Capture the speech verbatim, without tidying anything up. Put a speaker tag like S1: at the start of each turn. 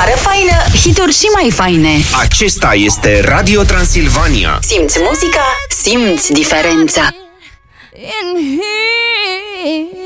S1: Țară faină, hituri și mai faine.
S2: Acesta este Radio Transilvania.
S1: Simți muzica, simți diferența.
S3: In here.